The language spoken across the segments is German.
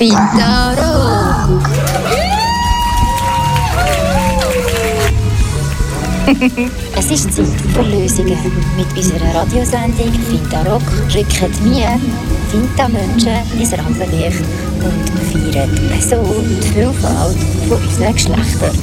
Fintaro. Es ist Zeit für Lösungen. Mit unserer Radiosendung Fintaro rücken wir Finta-Menschen ins Rampenlicht und feiern so die Vielfalt von unseren Geschlechtern.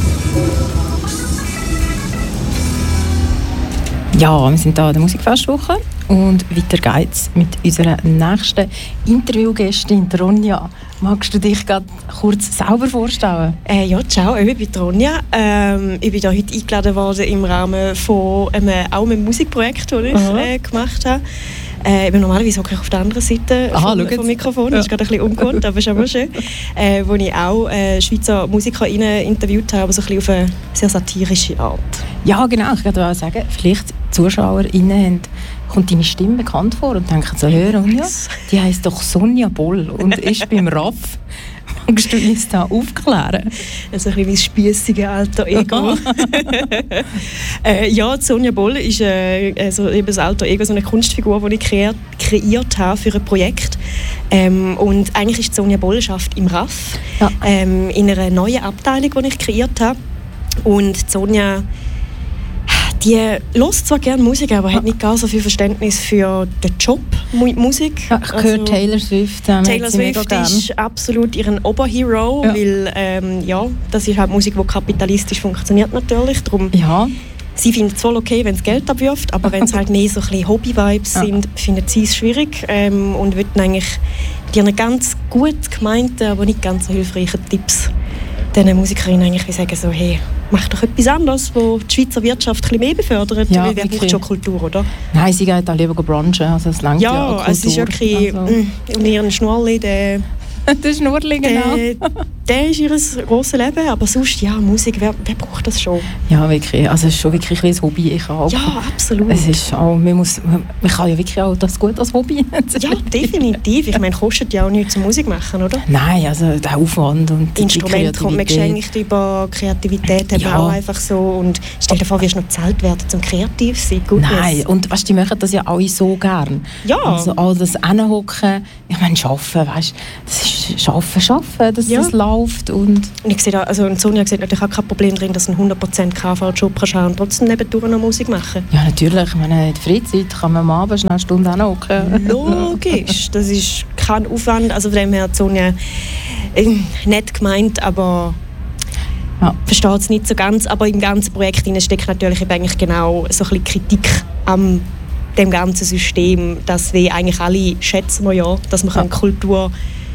Ja, wir sind hier in der Musikfestwoche und weiter geht's mit unserer nächsten Interviewgästin, Ronja. Magst du dich gerade kurz selber vorstellen? Ja, ciao, ich bin Ronja. Ich bin hier heute eingeladen worden im Rahmen von einem Musikprojekt, das ich gemacht habe. Ich bin normalerweise auch auf der anderen Seite vom Mikrofon. Das ist gerade ein bisschen ungewohnt, aber ist auch schön. Wo ich auch Schweizer MusikerInnen interviewt habe, aber so ein bisschen auf eine sehr satirische Art. Ja, genau. Ich wollte sagen, vielleicht ZuschauerInnen kommt deine Stimme bekannt vor und denken so, hör Ronja, die heisst doch Sonja Boll und ist beim RAF. Magst du uns da aufklären? Also ein bisschen mein spiessiges alter Ego. Ja, Sonja Boll ist eben das alter Ego, so eine Kunstfigur, die ich kreiert habe für ein Projekt. Und eigentlich ist Sonja Boll schafft im RAF, in einer neuen Abteilung, die ich kreiert habe. Und Sonja, die hört zwar gerne Musik, aber hat nicht gar so viel Verständnis für den Job Musik. Ja, ich höre Taylor Swift. Taylor Swift ist absolut ihren Oberhero, weil das ist halt Musik, die kapitalistisch funktioniert natürlich. Darum, sie findet es voll okay, wenn es Geld abwirft, aber wenn es halt mehr so ein bisschen Hobby-Vibes sind, findet sie es schwierig und wird eigentlich mit ihren ganz gut gemeinten, aber nicht ganz so hilfreichen Tipps diesen Musikerinnen eigentlich sagen so, hey, mach doch etwas anderes, das die Schweizer Wirtschaft ein bisschen mehr befördert. Ja, weil wer braucht schon Kultur, oder? Nein, sie geht auch lieber brunchen, also es langt ja Kultur. Es ist wirklich, und ihren Schnurrli, der Schnurrli, genau. Der ist ihr grosses Leben, aber sonst, ja, Musik, wer braucht das schon? Ja, wirklich, also es ist schon wirklich ein Hobby. Ja, absolut. Es ist auch, man kann ja wirklich auch das gut als Hobby nehmen. Ja, definitiv. Ich meine, kostet ja auch nichts zum Musik machen, oder? Nein, also der Aufwand und die Instrument kommt man geschenkt über, Kreativität hat man auch einfach so. Und stell dir vor, wirst du noch bezahlt werden zum kreativ sein. Goodness. Nein, und weißt, die machen das ja alle so gern. Ja. Also all das Hinhocken, ich meine, Arbeiten, weißt, das ist Arbeiten, dass das läuft. Und ich sehe da, also Sonja sieht natürlich auch kein Problem drin, dass ein 100% KV-Job kannst und trotzdem nebendurch noch Musik machen. Ja, natürlich. Ich meine, in der Freizeit kann man am Abend schnell eine Stunde hinhocken. Logisch, das ist kein Aufwand. Also von dem her hat Sonja nett gemeint, aber versteht es nicht so ganz. Aber im ganzen Projekt steckt natürlich eigentlich genau so ein bisschen Kritik am dem ganzen System, dass wir eigentlich alle schätzen wir ja, dass man Kultur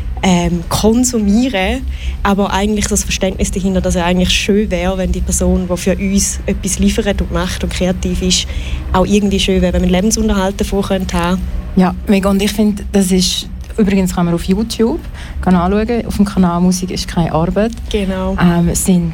konsumieren, aber eigentlich das Verständnis dahinter, dass es eigentlich schön wäre, wenn die Person, die für uns etwas liefert und macht und kreativ ist, auch irgendwie schön wäre, wenn wir einen Lebensunterhalt davon haben könnte. Ja, mega. Und ich finde, das ist übrigens kann man auf YouTube anschauen. Auf dem Kanal «Musik ist keine Arbeit». Genau. Es sind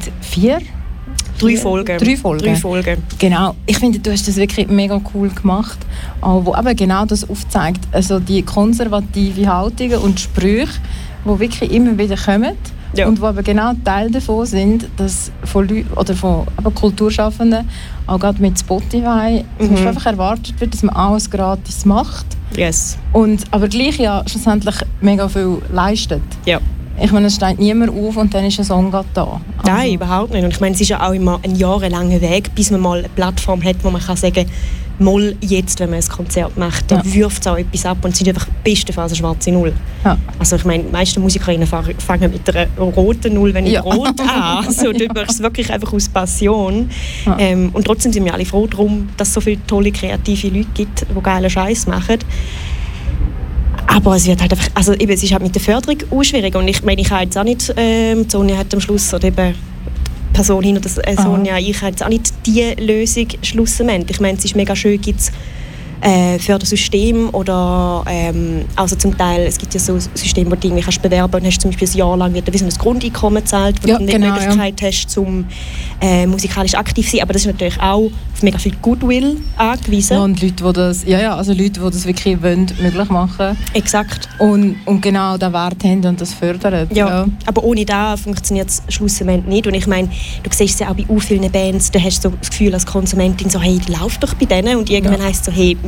3 Folgen. Genau. Ich finde, du hast das wirklich mega cool gemacht, wo eben genau das aufzeigt. Also die konservative Haltungen und Sprüche, die wirklich immer wieder kommen und die aber genau Teil davon sind, dass von Leuten oder von Kulturschaffenden, auch gerade mit Spotify, einfach erwartet wird, dass man alles gratis macht. Yes. Aber gleich ja schlussendlich mega viel leistet. Ja. Ich meine, es steht niemand auf und dann ist ein Song da. Also. Nein, überhaupt nicht. Und ich meine, es ist ja auch immer ein jahrelanger Weg, bis man mal eine Plattform hat, wo man kann sagen kann, jetzt, wenn man ein Konzert macht, dann wirft es auch etwas ab und es sind einfach bestenfalls eine schwarze Null. Ja. Also ich meine, die meisten Musikerinnen fangen mit einer roten Null, wenn nicht rot an. Also dort ist es wirklich einfach aus Passion. Ja. Und trotzdem sind wir alle froh darum, dass es so viele tolle, kreative Leute gibt, die geilen Scheiß machen. Aber es wird halt einfach, also eben, es ist halt mit der Förderung auch schwierig. Und ich meine, ich habe jetzt auch nicht, Sonja hat am Schluss, oder eben die Person hinter Sonja, ich habe jetzt auch nicht die Lösung schlussendlich. Ich meine, es ist mega schön, gibt es Fördersystem oder also zum Teil, es gibt ja so Systeme, wo du irgendwie kannst bewerben und hast zum Beispiel ein Jahr lang wieder wie so ein Grundeinkommen gezahlt, wo du die Möglichkeit hast, zum musikalisch aktiv zu sein, aber das ist natürlich auch auf mega viel Goodwill angewiesen. Ja, und Leute, die das, Leute, die das wirklich wollen, möglich machen. Exakt. Und genau den Wert haben und das fördern. Ja. Aber ohne das funktioniert es schlussendlich nicht. Und ich meine, du siehst es ja auch bei vielen Bands, da hast du so das Gefühl als Konsumentin, so, hey, lauf doch bei denen. Und irgendwann heisst es so, hey,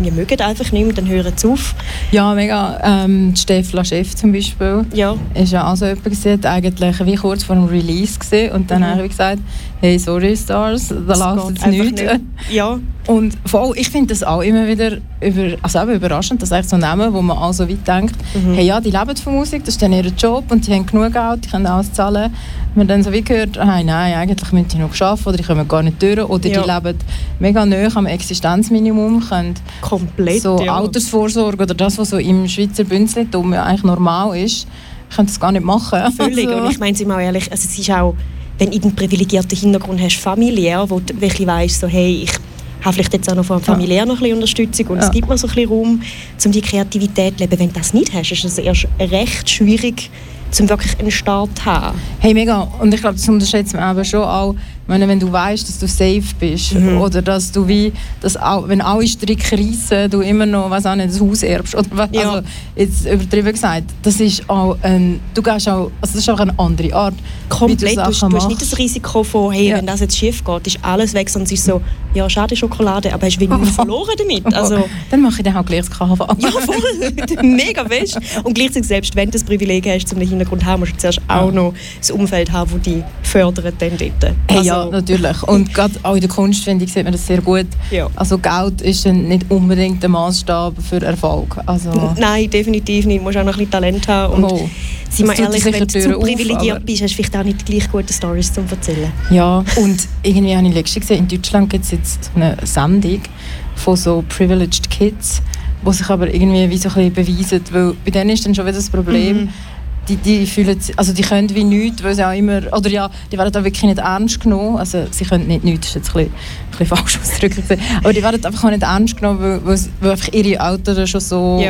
irgendwie mögen einfach nicht mehr, dann hören sie auf. Ja, mega. Stefla Chef zum Beispiel ist ja auch so jemand gewesen, eigentlich wie kurz vor dem Release gewesen, und dann habe ich gesagt, hey, sorry Stars, da läuft jetzt nichts. Ja. Und voll, ich finde das auch immer wieder überraschend, dass eigentlich so Namen, wo man auch so weit denkt, hey, ja, die leben von Musik, das ist dann ihr Job und die haben genug Geld, die können alles zahlen. Man dann so wie gehört, hey, nein, eigentlich müssen die noch arbeiten oder die kommen gar nicht durch oder die leben mega nahe am Existenzminimum, können komplett, so Altersvorsorge oder das, was so im Schweizer Bünzlitum eigentlich normal ist, können das gar nicht machen. Völlig, und ich meine es mal ehrlich, also es ist auch, wenn du einen privilegierten Hintergrund hast, familiär, wo du wirklich weißt, so, hey, ich habe vielleicht jetzt auch noch von familiär noch ein bisschen Unterstützung und es gibt mir so ein bisschen Raum, um die Kreativität zu leben. Wenn du das nicht hast, ist es erst recht schwierig, um wirklich einen Start zu haben. Hey, mega. Und ich glaube, das unterschätzt man aber schon auch, wenn du weißt, dass du safe bist oder dass du wenn alle Stricke reissen, du immer noch, weiss auch nicht, das Haus erbst oder was, also jetzt übertrieben gesagt, das ist auch das ist auch eine andere Art. Komplett, du hast nicht das Risiko von, hey, wenn das jetzt schief geht, ist alles weg, sondern es ist so, ja, schade Schokolade, aber hast du wenig verloren damit. Also, dann mache ich dann auch gleich das KV. Ja, voll, mega fest. Und gleichzeitig, selbst wenn du das Privileg hast, zum Hintergrund zu haben, musst du zuerst auch noch das Umfeld haben, das dich fördert dann dort. Hey, ja, natürlich. Und gerade auch in der Kunst, finde ich, sieht man das sehr gut. Ja. Also Geld ist nicht unbedingt der Maßstab für Erfolg. Also nein, definitiv nicht. Du musst auch noch ein bisschen Talent haben. Und seien wir ehrlich, wenn du zu privilegiert bist, hast du vielleicht auch nicht gleich gute Storys zu erzählen. Ja, und irgendwie habe ich letztens gesehen, in Deutschland gibt es jetzt eine Sendung von so Privileged Kids, die sich aber irgendwie wie so ein bisschen beweisen, weil bei denen ist dann schon wieder das Problem, die fühlen, also die können wie nichts, weil sie auch immer, oder ja, die werden auch wirklich nicht ernst genommen, also sie können nicht nichts, das ist jetzt ein bisschen falsch ausgedrückt, aber die werden einfach auch nicht ernst genommen, weil einfach ihre Eltern schon so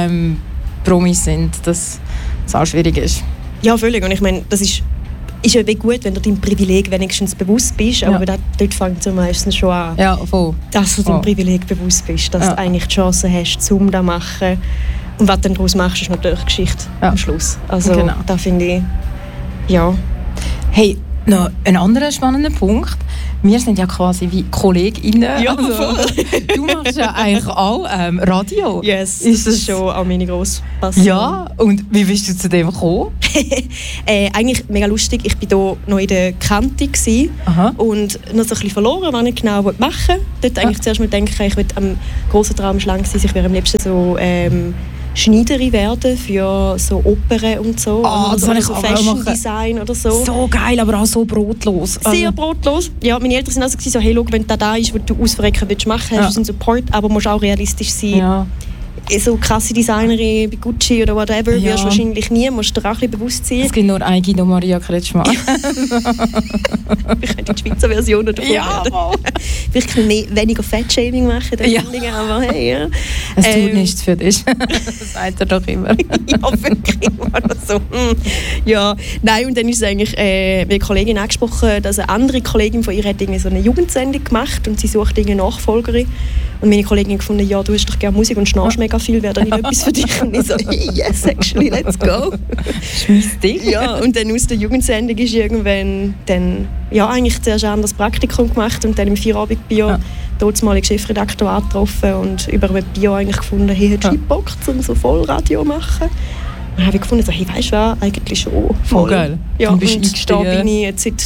Promis sind, dass es auch schwierig ist. Ja, völlig, und ich meine, das ist ja gut, wenn du deinem Privileg wenigstens bewusst bist, aber dort fängt es ja meistens schon an, dass du deinem Privileg bewusst bist, dass du eigentlich die Chance hast, um das zu machen. Und was du dann daraus machst, ist natürlich Geschichte am Schluss. Also da finde ich, Hey, noch ein anderer spannender Punkt. Wir sind ja quasi wie KollegInnen. Ja, also, du machst ja eigentlich auch Radio. Yes, das ist schon auch meine grosse Passion. Ja, und wie bist du zu dem gekommen? Eigentlich mega lustig. Ich war hier noch in der Kante und noch so ein bisschen verloren, was ich genau machen wollte. Dort eigentlich zuerst mal denken, ich würde am grossen Traum schlank sein. Ich wäre am liebsten so Schneiderin werden für so Opern und so. Oder so Fashion Design oder so. So geil, aber auch so brotlos. Sehr brotlos. Ja, meine Eltern waren also so, hey, schau, wenn da ist, was du ausverrecken willst machen, hast du einen Support, aber musst auch realistisch sein. Ja. So krasse Designerin bei Gucci oder whatever wirst du wahrscheinlich nie, musst du dir auch ein bisschen bewusst sein. Es gibt nur eine Guido Maria Kretschmann. Ich könnte die Schweizer Version davon werden. Vielleicht weniger Fettshaming machen, aber hey, ja. Es tut nichts für dich. Das sagt er doch immer. Ja, wirklich immer so. Ja, nein, und dann ist es eigentlich eine Kollegin angesprochen, dass eine andere Kollegin von ihr hat so eine Jugendsendung gemacht und sie sucht eine Nachfolgerin. Und meine Kollegin hat gefunden, ja, du hast doch gerne Musik und schnarchst mega viel, wäre da nicht etwas für dich? Und ich so, hey, yes, actually, let's go. Schmeiss dich. Ja, und dann aus der Jugendsendung ist irgendwann dann, eigentlich zuerst ein anderes Praktikum gemacht und dann im Feierabend-Bio dort mal den Chefredaktor angetroffen und über ein Bio eigentlich gefunden, hey, hättest du Bock, um so Vollradio zu machen? Und dann habe ich gefunden, so, hey, weißt du was, eigentlich schon voll. Oh, geil. Ja, und da bin ich jetzt seit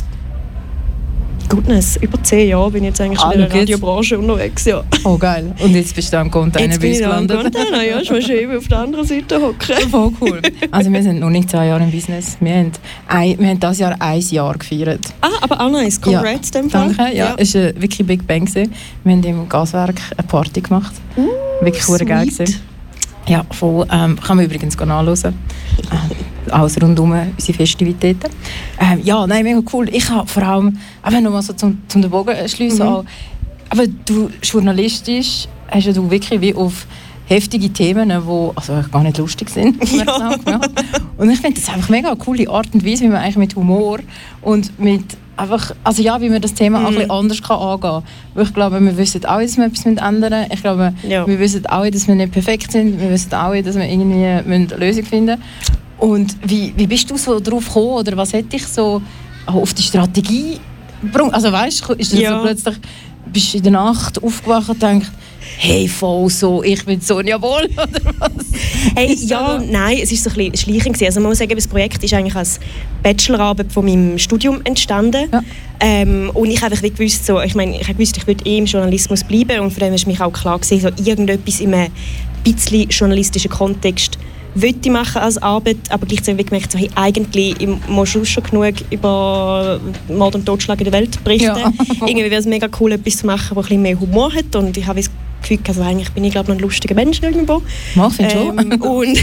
über 10 Jahre bin ich jetzt eigentlich in der Radiobranche unterwegs. Ja. Oh geil. Und jetzt bist du am Container bei uns gelandet? Jetzt bin ich am Container, ich muss schön auf der anderen Seite hocken. Voll cool. Also wir sind noch nicht 2 Jahre im Business. Wir haben dieses Jahr 1 Jahr gefeiert. Aber auch nice. Congrats in dem Fall. Danke. Ja, es war wirklich Big Bang. Wir haben im Gaswerk eine Party gemacht. Wirklich cool geil gewesen. Ja, voll. Kann man übrigens nachhören. Alles rundum unsere Festivitäten. Mega cool. Ich habe vor allem, noch mal so zum den Bogen schliessen, aber du journalistisch hast ja du wirklich wie auf heftige Themen, die gar nicht lustig sind. Ja. Und ich finde das einfach mega eine coole Art und Weise, wie man eigentlich mit Humor und mit einfach, wie man das Thema auch ein bisschen anders angehen kann. Weil ich glaube, wir wissen alle, dass wir etwas ändern müssen. Ich glaube, wir wissen alle, dass wir nicht perfekt sind. Wir wissen alle, dass wir irgendwie eine Lösung finden müssen. Und wie bist du so drauf gekommen, oder was hätte dich so auf die Strategie gebracht? Also weißt du, ist das so plötzlich, bist du in der Nacht aufgewacht und denkst, hey, voll so, ich bin Sonja Wohl, oder was? Hey, ja, nein, es war so ein bisschen schleichend. Also man muss sagen, das Projekt ist eigentlich als Bachelorarbeit von meinem Studium entstanden. Ja. Und ich habe gewusst, ich würde im Journalismus bleiben und von dem ist mich auch klar gewesen, so irgendetwas in einem bisschen journalistischen Kontext wollte ich machen als Arbeit, aber gleichzeitig gemerkt, so, hey, eigentlich muss ich schon genug über Mord und Totschlag in der Welt berichten. Ja. Irgendwie wäre es mega cool, etwas zu machen, das ein bisschen mehr Humor hat und ich habe das Gefühl, also eigentlich bin ich, glaube noch ein lustiger Mensch irgendwo. Mach ich schon. Und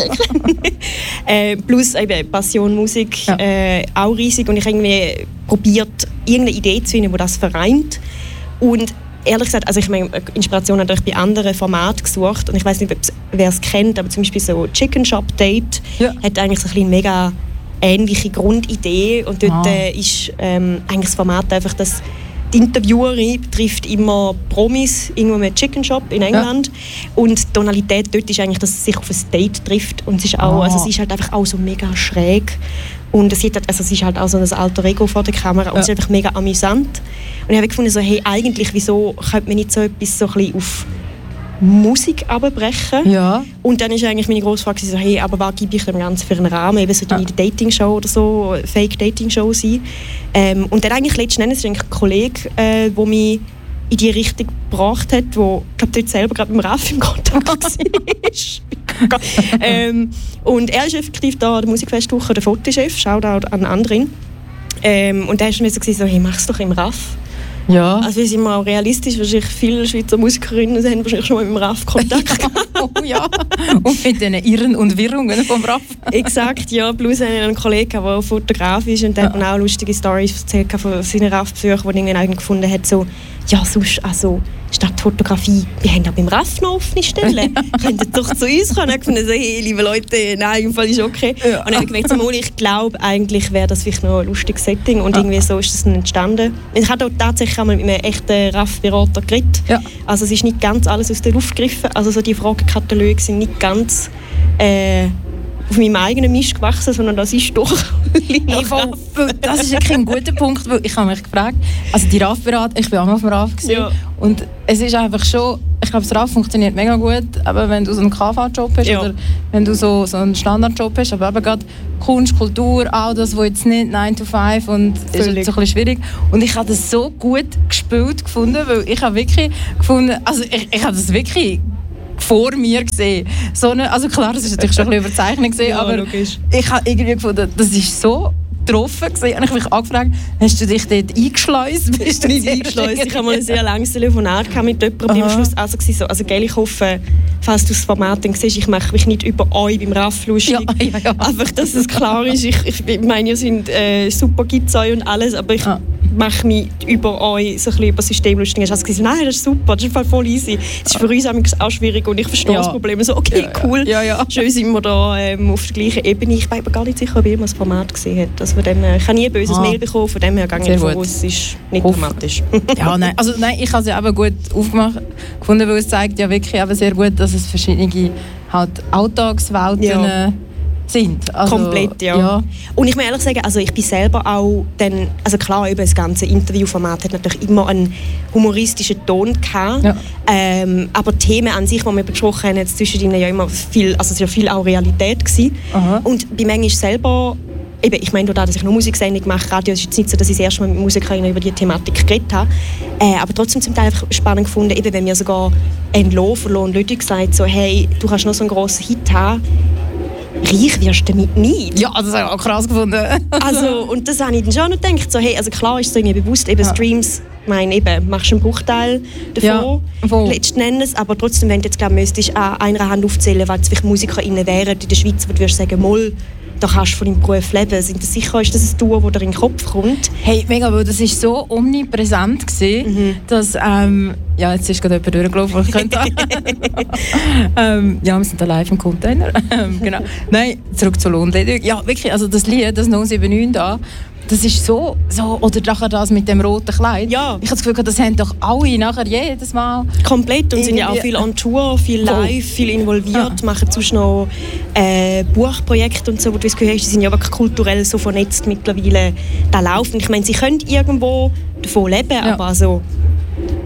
plus eben Passion, Musik, auch riesig und ich habe irgendwie probiert, irgendeine Idee zu finden, die das vereint. Und ehrlich gesagt, also ich meine, Inspiration habe ich bei anderen Formaten gesucht und ich weiß nicht, wer es kennt, aber zum Beispiel so Chicken Shop Date hat eigentlich so eine mega ähnliche Grundidee und dort ist eigentlich das Format einfach, dass die Interviewerin trifft immer Promis irgendwo mit Chicken Shop in England und die Tonalität dort ist eigentlich, dass sie sich auf ein Date trifft und es ist auch, also sie ist halt einfach auch so mega schräg und es ist halt auch so ein alter Ego vor der Kamera und es ist einfach mega amüsant und ich habe gefunden, so, hey, eigentlich, wieso könnte man nicht so etwas so ein bisschen auf Musik abbrechen? Ja. Und dann ist eigentlich meine grosse Frage so, hey, aber was gebe ich dem Ganzen für einen Rahmen? Eben so eine Dating-Show oder so, Fake-Dating-Show sein. Und dann eigentlich letzten Endes ist eigentlich ein Kollege, der mich in die Richtung gebracht hat, der, glaube dort selber gerade mit dem Raff im Kontakt war. Und er ist effektiv da an der Musikfestwoche der Fotochef, Shoutout an Andrin. Und da war mir so, hey, mach's doch im Raff. Ja. Also wir sind mal auch realistisch, wahrscheinlich viele Schweizer Musikerinnen haben wahrscheinlich schon mal mit dem Raff Kontakt gehabt. Oh ja, und mit den Irren und Wirrungen vom Raff. Exakt, ja. Plus einen Kollegen, der Fotograf ist und der hat mir auch lustige Storys erzählt von seinen Raff-Besuchen, wo er irgendwann gefunden hat, so, ja, sonst, also, statt Fotografie, wir haben auch beim Raff noch offene Stellen. Könnt ihr doch zu uns kommen? Und ich fand so, hey, liebe Leute, nein, im Fall ist okay. Ja. Und dann habe ich gemerkt, so, ich glaube, eigentlich wäre das vielleicht noch ein lustiges Setting. Und irgendwie so ist das dann entstanden. Ich habe auch tatsächlich einmal mit einem echten Raff-Berater geredet. Ja. Also es ist nicht ganz alles aus der Luft gegriffen. Also so die Fragenkataloge sind nicht ganz auf meinem eigenen Mist gewachsen, sondern das ist doch das ist wirklich ein guter Punkt, weil ich habe mich gefragt, also die RAF-Beratung, ich war auch mal auf dem RAF und es ist einfach schon, ich glaube, das RAF funktioniert mega gut, aber wenn du so einen KV-Job hast oder wenn du so einen Standardjob hast, aber eben gerade Kunst, Kultur, all das, wo jetzt nicht 9 to 5 und ist so ein bisschen schwierig. Und ich habe das so gut gespielt gefunden, weil ich habe wirklich gefunden, also ich habe das wirklich vor mir gesehen. So eine, also klar, das ist natürlich schon ein bisschen überzeichnet gesehen, aber logisch. Ich habe irgendwie gefunden, das ist so getroffen gesehen. Und ich habe mich angefragt, hast du dich dort eingeschleust? Bist du nicht eingeschleust? Ich habe mal ein sehr langes Telefonat mit jemandem, und am Schluss also gell, ich hoffe, falls du das Format dann siehst, ich mache mich nicht über euch beim Raff lustig. Ja. Einfach, dass es klar ist. Ich meine, ihr seid super, gibt's euch und alles, aber ich mache mich über euch so ein bisschen über das System lustig. Ich habe gesagt, nein, das ist super, das ist voll easy. Das ist für uns auch schwierig und ich verstehe das Problem. So, okay, cool, schön sind wir da auf der gleichen Ebene. Ich bin aber gar nicht sicher, ob jemand das Format gesehen hat. Also von dem her, ich habe nie ein böses Mail bekommen, von dem her gehe ich davon aus, es ist nicht dramatisch. Ja, nein, ich habe es ja eben gut gefunden, weil es zeigt ja wirklich eben sehr gut, dass es verschiedene halt Alltagswelten sind. Also, komplett, ja. Und ich muss ehrlich sagen, also ich bin selber auch dann, also klar, eben das ganze Interviewformat hat natürlich immer einen humoristischen Ton gehabt, aber Themen an sich, die wir besprochen haben, jetzt zwischendrin ja immer viel, also es war ja viel auch Realität gewesen. Und bei manchmal selber, eben, ich meine, dadurch, dass ich noch Musiksendung mache, Radio, ist jetzt nicht so, dass ich das erste Mal mit Musikerinnen über diese Thematik geredet habe, aber trotzdem zum Teil einfach spannend gefunden, eben wenn mir sogar ein verloren Leute gesagt so, hey, du kannst noch so einen grossen Hit haben, reich wirst du damit nicht. Ja, das habe ich auch krass gefunden. Also, und das habe ich dann schon noch gedacht. So, hey, also klar ist es irgendwie bewusst, eben Streams, ich meine, eben, machst du einen Bruchteil davon, letzten Endes, aber trotzdem, wenn du jetzt glaub, müsstest an einer Hand aufzählen, weil es vielleicht MusikerInnen wären in der Schweiz, wo du würdest sagen, moll, da kannst du von deinem Beruf leben. Sind das sicher, ist das ein Duo, das dir in den Kopf kommt? Hey, mega, weil das war so omnipräsent gewesen, dass, ja, jetzt ist gerade jemand durchgelaufen, wo ich könnte. Ja, wir sind da live im Container. Genau. Nein, zurück zur Lohnledig. Ja, wirklich, also das Lied, das 079 da, das ist so, oder nachher das mit dem roten Kleid. Ja. Ich habe das Gefühl, das haben doch alle nachher jedes Mal. Komplett, und sind ja auch viel on Tour, viel live, viel involviert, machen sonst noch Buchprojekte und so, wo du das Gefühl hast, die sind ja wirklich kulturell so vernetzt mittlerweile, da laufen. Ich meine, sie können irgendwo davon leben, aber also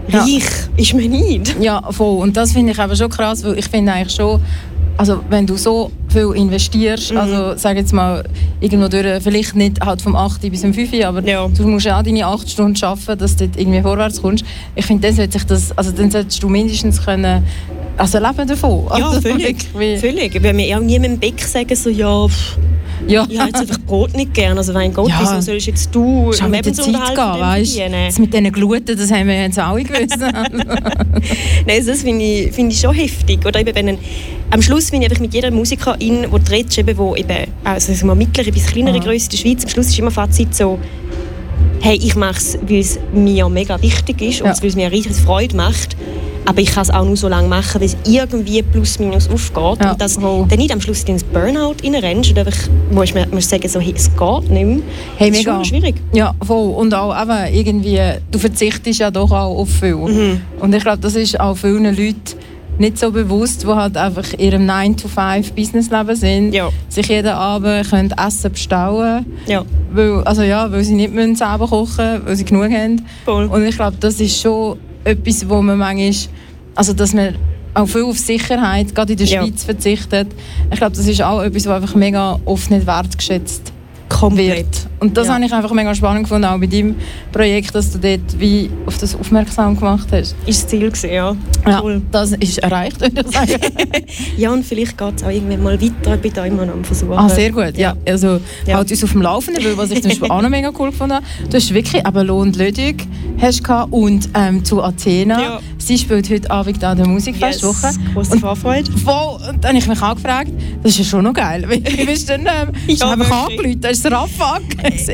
reich ist man nicht. Ja, voll. Und das finde ich aber schon krass, weil ich finde eigentlich schon, also wenn du so viel investierst, also sag jetzt mal, irgendwo durch, vielleicht nicht halt vom 8 bis um 5, aber du musst ja auch deine 8 Stunden arbeiten, dass du dort irgendwie vorwärts kommst. Ich finde, dann solltest du mindestens können, also leben davon. Ja, also völlig. Völlig. Wenn wir auch niemandem im Bäck sagen, so, ich habe jetzt einfach Brot nicht gern. Also mein Gott, wieso sollst jetzt du im Lebensunterhalt verdienen? Das mit diesen Gluten, das haben wir jetzt alle gewusst. Nein, das finde ich schon heftig. Oder eben, am Schluss finde ich mit jeder Musikerin, die du redest, die eben, also mittlere bis kleinere Größe in der Schweiz, am Schluss ist immer Fazit so, hey, ich mache es, weil es mir mega wichtig ist und weil es mir eine riesige Freude macht. Aber ich kann es auch nur so lange machen, weil es irgendwie plus minus aufgeht. Und dass dann nicht am Schluss ins Burnout reinrennst und einfach musst sagen, so, hey, es geht nicht mehr. Hey, das ist schon schwierig. Ja, voll. Und auch eben irgendwie, du verzichtest ja doch auch auf viel. Und ich glaube, das ist auch vielen Leuten nicht so bewusst, die halt einfach in ihrem 9-to-5-Businessleben sind, sich jeden Abend können Essen bestellen weil sie nicht selber kochen müssen, weil sie genug haben. Voll. Und ich glaube, das ist schon etwas, wo man manchmal, also dass man auch viel auf Sicherheit, gerade in der Schweiz, verzichtet. Ich glaube, das ist auch etwas, was einfach mega oft nicht wertgeschätzt wird. Und das habe ich einfach mega spannend gefunden, auch bei deinem Projekt, dass du dort wie auf das aufmerksam gemacht hast. Ist das Ziel gewesen, ja. Cool. Das ist erreicht, würde ich sagen. Ja, und vielleicht geht es auch irgendwann mal weiter. Ich bin da immer noch am Versuchen. Sehr gut. Ja. Also halt uns auf dem Laufenden, weil was ich zum Beispiel auch noch mega cool gefunden habe, du hast wirklich aber Lohn und Lödig und zu Athena. Ja. Sie spielt heute Abend an der Musikfestwoche. Yes, grosse Vorfreude. Und dann habe ich mich auch gefragt, das ist ja schon noch geil. Wie bist du denn? Ich habe mich angerufen, da ist der Raffak. Also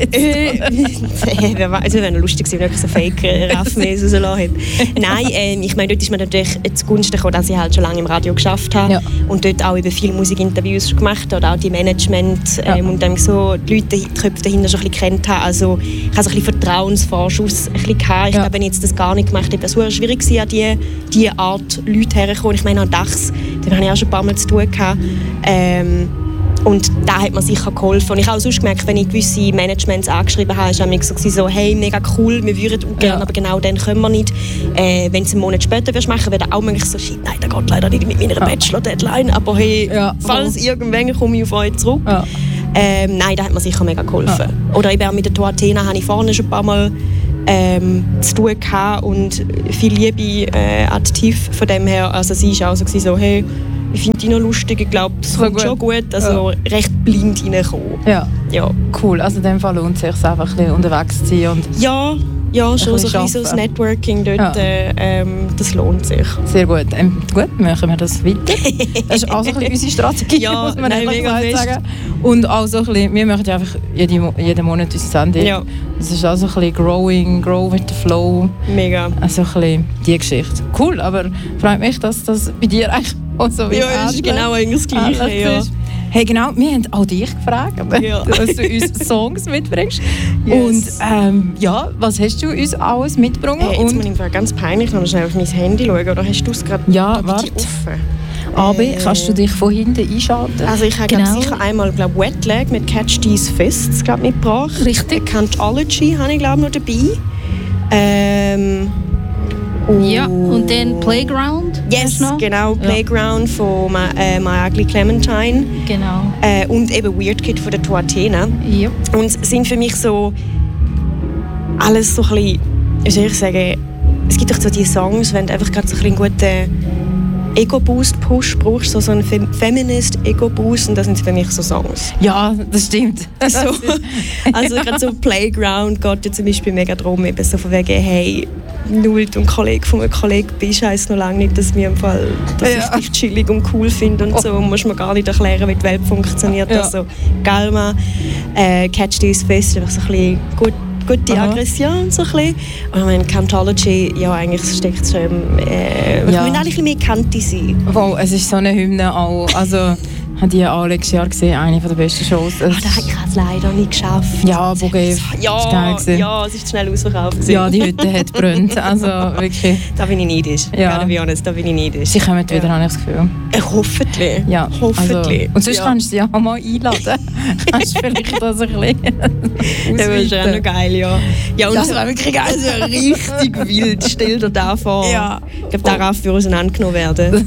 wäre lustig gewesen, wenn ich so Fake-Raff-Mäßig rauslassen hätte. Nein, ich meine, dort ist mir natürlich zugunsten gekommen, dass ich halt schon lange im Radio geschafft habe und dort auch über viele Musikinterviews gemacht habe, oder auch die Management und dann so die Leute, die Köpfe dahinter schon ein bisschen kennt habe. Also ich habe so ein bisschen Vertrauensvorschuss ein bisschen gehabt. Ich glaube, wenn ich jetzt das gar nicht gemacht hätte, wäre es schwierig gewesen, an diese Art Leute herzukommen. Ich meine, an DAX, den habe ich auch schon ein paar Mal zu tun gehabt. Und da hat mir sicher geholfen. Und ich habe auch sonst gemerkt, wenn ich gewisse Managements angeschrieben habe, war es so, hey, mega cool, wir würden auch gerne, aber genau dann können wir nicht. Wenn du es einen Monat später machen wäre dann auch manchmal so, shit, nein, das geht leider nicht mit meiner Bachelor-Deadline, aber hey, falls irgendwann komme ich auf euch zurück. Ja. Nein, da hat mir sicher mega geholfen. Ja. Oder eben auch mit der Tour Athena habe ich vorne schon ein paar Mal zu tun gehabt und viel Liebe aktiv von dem her. Also sie war auch so, hey, ich finde die noch lustig, ich glaube, das kommt schon gut. Also recht blind reinkommen. Ja, cool. Also in dem Fall lohnt es sich einfach ein bisschen unterwegs zu sein. Und ja, schon so ein bisschen das Networking dort, das lohnt sich. Sehr gut. Gut, machen wir das weiter. Das ist auch so ein bisschen unsere Strategie, muss man mega sagen. Und auch so ein bisschen, wir machen ja einfach jeden Monat unsere Sendung. Ja. Das ist auch so ein bisschen grow with the flow. Mega. Also ein bisschen die Geschichte. Cool, aber freut mich, dass das bei dir eigentlich auch so wie das ist genau das Gleiche. Ja. Hey, genau, wir haben auch dich gefragt, dass du uns Songs mitbringst. Yes. Und was hast du uns alles mitgebracht? Hey, jetzt muss ich ganz peinlich noch schnell auf mein Handy schauen, oder hast du es gerade warte. Aber kannst du dich von hinten einschalten? Also ich habe sicher einmal Wet Leg mit Catch These Fists mitgebracht. Richtig. Cantology habe ich noch dabei. Ja, und dann Playground. Yes, genau, Playground von My Ugly Clementine. Genau. Und eben Weird Kid von der Tour Athena. Ja. Und es sind für mich so alles so ein bisschen, wie soll ich sagen, es gibt doch so die Songs, wenn du einfach gerade so ein bisschen einen guten Ego-Boost-Push brauchst, so einen Feminist-Ego-Boost, und das sind für mich so Songs. Ja, das stimmt. Also gerade so Playground geht ja zum Beispiel mega darum, eben so von wegen, hey, nur du ein Kollege von einem Kollegen bist, heisst noch lange nicht, dass, ich dich chillig und cool finde und so. Muss mir gar nicht erklären, wie die Welt funktioniert. Ja. Also Galma, Catch These Fists, einfach so ein bisschen gute Aggression, so ein bisschen. Und ich meine, Cantology, eigentlich steckt schon wir müssen eigentlich ein bisschen mehr Kanti sein. Wow, es ist so eine Hymne auch. Also habe die Alex Jahr gesehen, eine der besten Shows. Ich habe es leider nicht geschafft. Ja, Bogev, ja, es ist schnell ausverkauft. Ja, die Hütte hat gebrannt, also wirklich. Da bin ich neidisch, da bin ich neidisch. Sie kommen wieder, habe ich das Gefühl. Hoffentlich. Ja, hoffentlich. Also, und sonst kannst du sie ja auch mal einladen. Kannst du vielleicht das ein bisschen das wäre schon noch geil, ja. Und das wäre wirklich geil. Also richtig wild, stell dir das vor. Ja. Ich glaube, darauf würde auseinandergenommen werden.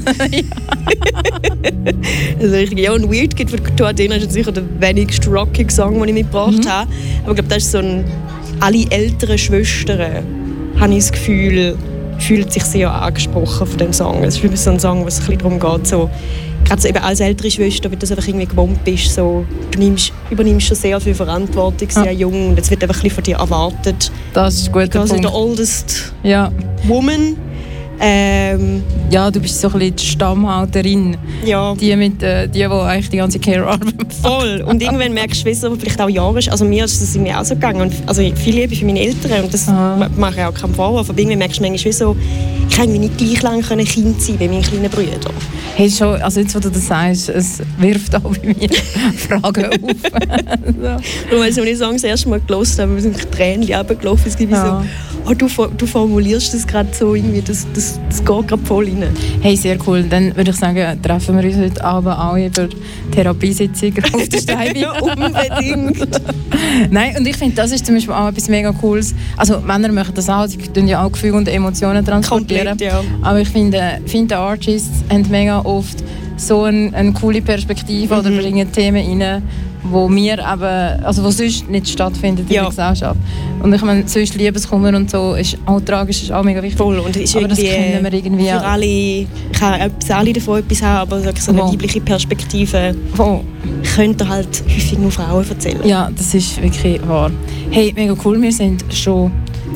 Also richtig, ja, und Weird Kid von Tuatena ist sicher der wenigste rockige Song, den ich mitgebracht habe. Aber ich glaube, das ist so ein... Alle älteren Schwestern, habe ich das Gefühl, fühlen sich sehr angesprochen von dem Song. Es ist so ein Song, wo es ein bisschen darum geht, so, gerade so eben als ältere Schwester, wenn du das einfach irgendwie gewohnt bist, so, du übernimmst schon sehr viel Verantwortung, sehr jung, und es wird einfach ein bisschen von dir erwartet. Das ist ein guter Punkt. Der oldest woman. Ja, du bist so ein bisschen die Stammhalterin. Ja. Die eigentlich die ganze Care-Arbeit macht. Voll. Und irgendwann merkst du, aber vielleicht auch Jahre ist. Also mir ist das irgendwie auch so gegangen. Und, also viel Liebe für meine Eltern. Und das mache ich auch keinen Vorwurf. Aber irgendwie merkst du manchmal so, ich kann nicht gleich lange Kind sein wie meine kleinen Brüder. Hey, schon, also jetzt, wo du das sagst, es wirft auch bei mir Fragen auf. Und als ich den Song das erste Mal gehört habe, sind Tränen runtergelaufen. Es gibt so, du formulierst das gerade so, irgendwie, das geht gerade voll rein. Hey, sehr cool. Dann würde ich sagen, treffen wir uns heute Abend auch über Therapiesitzung auf der Steibe. Ja, unbedingt. Nein, und ich finde, das ist zum Beispiel auch etwas mega Cooles. Also Männer machen das auch, sie tun ja auch Gefühle und Emotionen transportieren. Komplett, ja. Aber ich finde Artists haben mega oft so eine coole Perspektive oder bringen Themen rein, wo wo sonst nicht stattfinden in der Gesellschaft. Und ich meine, sonst Liebeskummer und so ist auch tragisch, ist auch mega wichtig. Voll, und ist aber das kennen wir irgendwie für alle, ich kann alle davon etwas haben, aber so eine weibliche Perspektive könnt ihr halt häufig nur Frauen erzählen. Ja, das ist wirklich wahr. Hey, mega cool, wir sind schon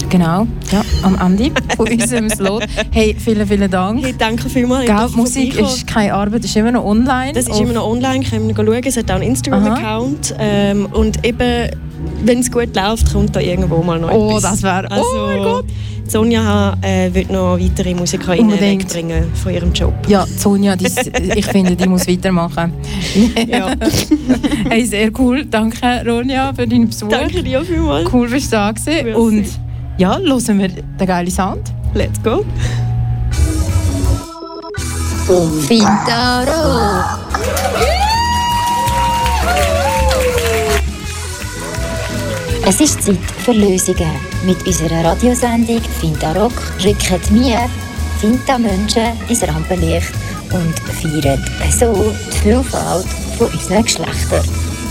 am Ende von unserem Slot. Hey, vielen Dank. Hey, danke vielmals. Musik ist keine Arbeit, ist immer noch online. Das ist immer noch online, können wir schauen. Es hat auch einen Instagram-Account. Und eben, wenn es gut läuft, kommt da irgendwo mal noch etwas. Das wäre... Also, oh mein Gott! Sonja wird noch weitere Musikerinnen wegbringen von ihrem Job. Ja, Sonja, ich finde, die muss weitermachen. Ja. Hey, sehr cool. Danke, Ronja, für deinen Besuch. Danke dir vielmals. Cool, dass du da warst. Und ja, hören wir den geilen Sound. Let's go. Finta Rock. Es ist Zeit für Lösungen. Mit unserer Radiosendung Finta Rock rücken wir Finta-Menschen ins Rampenlicht und feiern so die Vielfalt von unseren Geschlechtern.